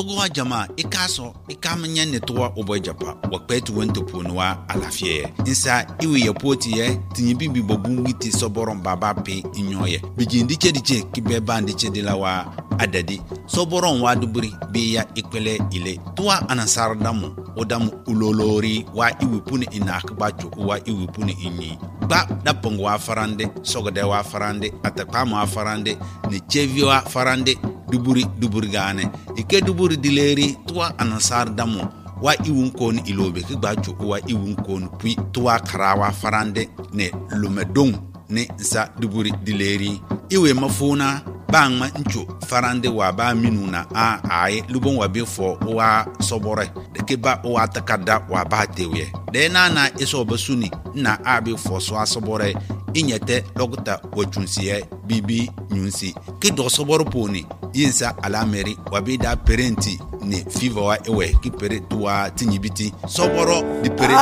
Ogwa jama ikaso ikamanya netwa obojapa wakpetu wento ponwa alafie insa iwi yapoti ye tinyibibi bobungiti soboron baba pe inyoye bijindi chediche kibeba ndiche dilawa adadi soboron wa duburi biya ikwele ile tuwa anasar damu odamu ulolori wa iwipuni inakbacho wa iwipuni inyi ba dapongo wa farande sogode wa farande atakama wa farande ni chevi wa farande duburi gane ike duburi dileri tuwa anasar damu wa iwunkon ilobe kigbacho wa iwunkon pui tuwa karawa farande ne lumedong ne za duburi dileri iwe mafuna bangma ncho farande wa ba minuna ai lubon wa befo wa sobore de ke ba wa takada wa ba tewe de na eso basuni na abi fo so asobore inyete lokuta wachunsiye bibi nyunsi ke do soboro poni yinsa alameri wa bida parenti ne fiva wa ewe ki pere tuwa tinyibiti soboro di pere